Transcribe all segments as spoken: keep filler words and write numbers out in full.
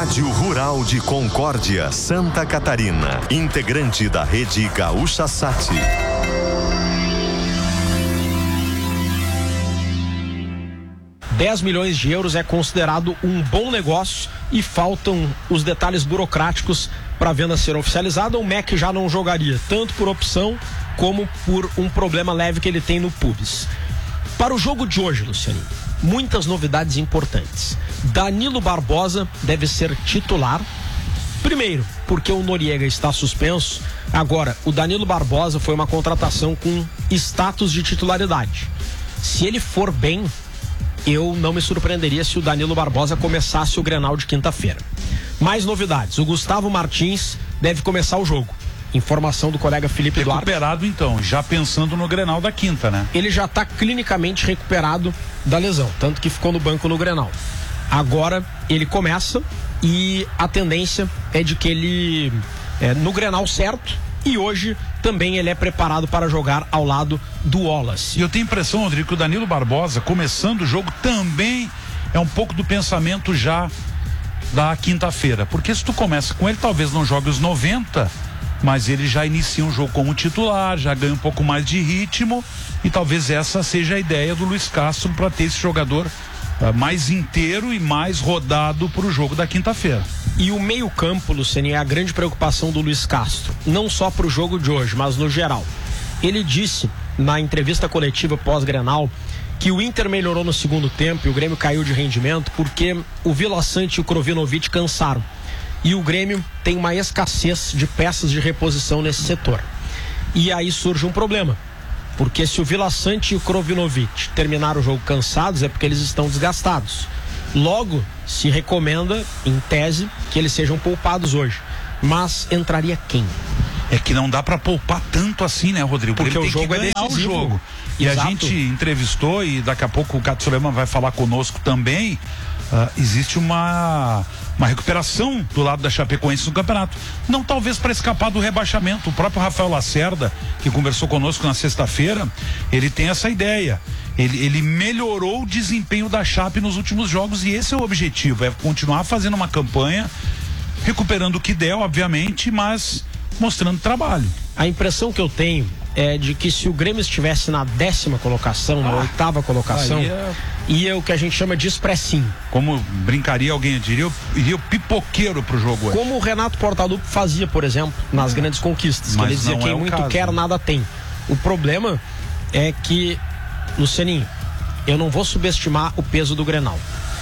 Rádio Rural de Concórdia, Santa Catarina. Integrante da Rede Gaúcha Sat. dez milhões de euros é considerado um bom negócio e faltam os detalhes burocráticos para a venda ser oficializada. O M E C já não jogaria, tanto por opção como por um problema leve que ele tem no pubis. Para o jogo de hoje, Lucianinho, muitas novidades importantes. Danilo Barbosa deve ser titular. Primeiro, porque o Noriega está suspenso. Agora, o Danilo Barbosa foi uma contratação com status de titularidade. Se ele for bem, eu não me surpreenderia se o Danilo Barbosa começasse o Grenal de quinta-feira. Mais novidades. O Gustavo Martins deve começar o jogo. Informação do colega Felipe Duarte. Recuperado então, já pensando no Grenal da quinta, né? Ele já está clinicamente recuperado da lesão, tanto que ficou no banco no Grenal. Agora ele começa e a tendência é de que ele, é, no Grenal certo, e hoje também ele é preparado para jogar ao lado do Wallace. E eu tenho a impressão, Rodrigo, que o Danilo Barbosa, começando o jogo, também é um pouco do pensamento já da quinta-feira. Porque se tu começa com ele, talvez não jogue os noventa, mas ele já inicia um jogo como titular, já ganha um pouco mais de ritmo, e talvez essa seja a ideia do Luiz Castro para ter esse jogador uh, mais inteiro e mais rodado para o jogo da quinta-feira. E o meio-campo, Luciano, é a grande preocupação do Luiz Castro, não só para o jogo de hoje, mas no geral. Ele disse na entrevista coletiva pós-Grenal que o Inter melhorou no segundo tempo e o Grêmio caiu de rendimento porque o Vila Sante e o Krovinovic cansaram. E o Grêmio tem uma escassez de peças de reposição nesse setor. E aí surge um problema, porque se o Vila Sante e o Krovinovic terminaram o jogo cansados, é porque eles estão desgastados. Logo, se recomenda, em tese, que eles sejam poupados hoje. Mas entraria quem? É que não dá pra poupar tanto assim, né, Rodrigo? Porque o jogo é decisivo. O jogo. E Exato. A gente entrevistou, e daqui a pouco o Cato Suleiman vai falar conosco também. Uh, existe uma, uma recuperação do lado da Chapecoense no campeonato. Não talvez para escapar do rebaixamento. O próprio Rafael Lacerda, que conversou conosco na sexta-feira, ele tem essa ideia. Ele, ele melhorou o desempenho da Chape nos últimos jogos, e esse é o objetivo, é continuar fazendo uma campanha, recuperando o que der, obviamente, mas mostrando trabalho. A impressão que eu tenho é de que se o Grêmio estivesse na décima colocação, na ah, oitava colocação, é... ia o que a gente chama de expressinho. Como brincaria alguém, diria, iria o pipoqueiro pro jogo hoje. Como o Renato Portaluppi fazia, por exemplo, nas grandes conquistas, que ele dizia quem é muito caso, quer, né? Nada tem. O problema é que, Lucianinho, eu não vou subestimar o peso do Grenal,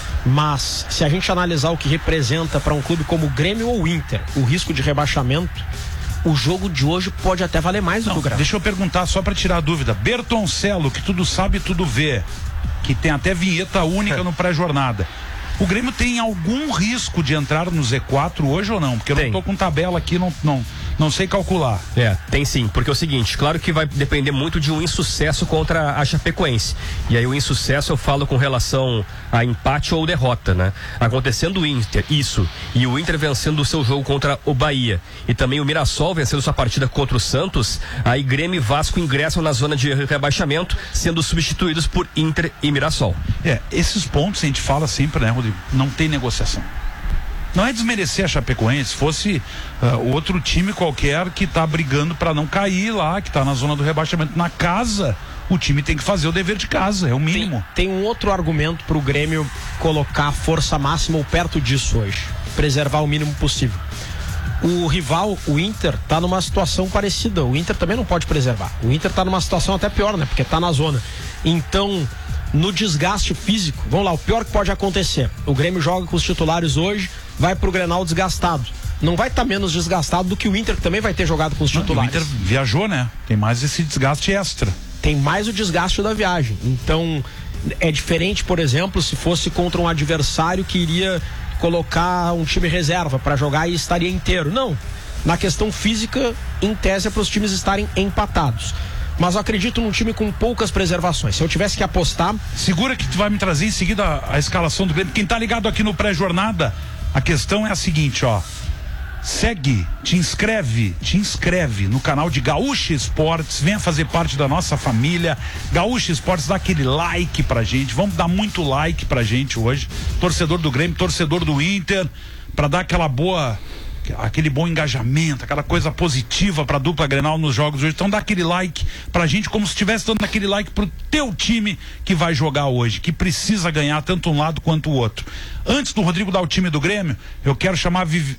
mas se a gente analisar o que representa para um clube como o Grêmio ou o Inter, o risco de rebaixamento, o jogo de hoje pode até valer mais do que o Grenal. Deixa eu perguntar só para tirar a dúvida. Bertoncello, que tudo sabe, tudo vê, que tem até vinheta única no pré-jornada. O Grêmio tem algum risco de entrar no Z quatro hoje ou não? Porque eu tem. não tô com tabela aqui, não, não, não sei calcular. É, tem sim, porque é o seguinte, claro que vai depender muito de um insucesso contra a Chapecoense. E aí o insucesso eu falo com relação a empate ou derrota, né? Acontecendo o Inter, isso, e o Inter vencendo o seu jogo contra o Bahia, e também o Mirassol vencendo sua partida contra o Santos, aí Grêmio e Vasco ingressam na zona de rebaixamento, sendo substituídos por Inter e Mirassol. É, esses pontos a gente fala sempre, né, Rodrigo? Não tem negociação. Não é desmerecer a Chapecoense, se fosse uh, outro time qualquer que tá brigando para não cair lá, que tá na zona do rebaixamento na casa, o time tem que fazer o dever de casa, é o mínimo. Tem, tem um outro argumento pro Grêmio colocar a força máxima ou perto disso hoje, preservar o mínimo possível. O rival, o Inter, tá numa situação parecida. O Inter também não pode preservar. O Inter tá numa situação até pior, né? Porque tá na zona. Então, no desgaste físico, vamos lá, o pior que pode acontecer, o Grêmio joga com os titulares hoje, vai pro Grenal desgastado. Não vai estar tá menos desgastado do que o Inter, que também vai ter jogado com os titulares. Não, o Inter viajou, né? Tem mais esse desgaste extra. Tem mais o desgaste da viagem. Então, é diferente, por exemplo, se fosse contra um adversário que iria colocar um time reserva para jogar e estaria inteiro. Não. Na questão física, em tese, é para os times estarem empatados. Mas eu acredito num time com poucas preservações. Se eu tivesse que apostar... Segura que tu vai me trazer em seguida a, a escalação do Grêmio. Quem tá ligado aqui no pré-jornada, a questão é a seguinte, ó. segue, te inscreve, te inscreve no canal de Gaúcha Esportes, venha fazer parte da nossa família. Gaúcha Esportes, dá aquele like pra gente, vamos dar muito like pra gente hoje. Torcedor do Grêmio, torcedor do Inter, pra dar aquela boa, aquele bom engajamento, aquela coisa positiva pra dupla Grenal nos jogos hoje. Então dá aquele like pra gente, como se estivesse dando aquele like pro teu time que vai jogar hoje, que precisa ganhar tanto um lado quanto o outro. Antes do Rodrigo dar o time do Grêmio, eu quero chamar a Vivi...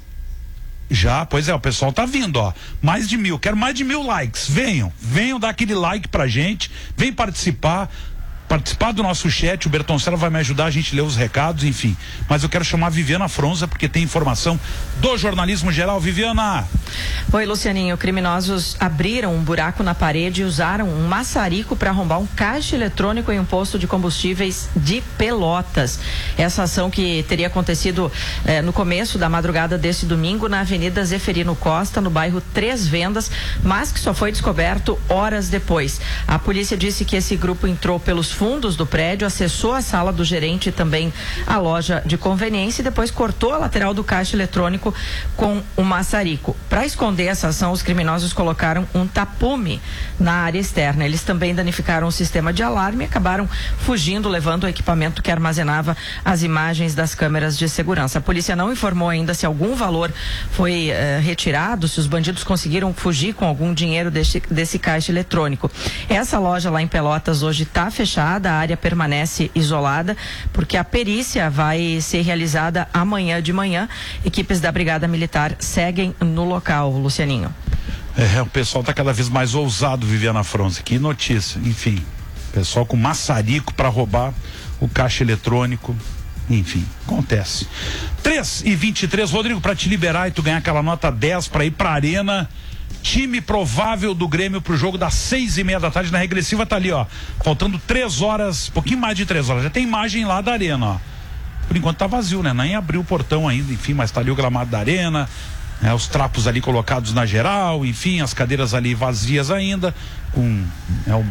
Já, pois é, o pessoal tá vindo, ó. Mais de mil, quero mais de mil likes. Venham, venham dar aquele like pra gente, vem participar. Participar do nosso chat, o Bertoncello vai me ajudar a gente ler os recados, enfim. Mas eu quero chamar a Viviana Fronza, porque tem informação do jornalismo geral. Viviana! Oi, Lucianinho. Criminosos abriram um buraco na parede e usaram um maçarico para arrombar um caixa eletrônico em um posto de combustíveis de Pelotas. Essa ação que teria acontecido eh, no começo da madrugada desse domingo na Avenida Zeferino Costa, no bairro Três Vendas, mas que só foi descoberto horas depois. A polícia disse que esse grupo entrou pelos fundos do prédio, acessou a sala do gerente e também a loja de conveniência e depois cortou a lateral do caixa eletrônico com um maçarico. Para esconder essa ação, os criminosos colocaram um tapume na área externa. Eles também danificaram o sistema de alarme e acabaram fugindo, levando o equipamento que armazenava as imagens das câmeras de segurança. A polícia não informou ainda se algum valor foi eh, retirado, se os bandidos conseguiram fugir com algum dinheiro desse, desse caixa eletrônico. Essa loja lá em Pelotas hoje está fechada. A área permanece isolada porque a perícia vai ser realizada amanhã de manhã. Equipes da Brigada Militar seguem no local, Lucianinho. É, o pessoal tá cada vez mais ousado, Viviana Fronza. Que notícia, enfim. Pessoal com maçarico para roubar o caixa eletrônico. Enfim, acontece. três e vinte e três, Rodrigo, para te liberar e tu ganhar aquela nota dez para ir pra arena. Time provável do Grêmio pro jogo das seis e meia da tarde na regressiva tá ali, ó. Faltando três horas, pouquinho mais de três horas. Já tem imagem lá da arena, ó. Por enquanto tá vazio, né? Nem abriu o portão ainda, enfim, mas tá ali o gramado da arena, né? Os trapos ali colocados na geral, enfim, as cadeiras ali vazias ainda, com, né, o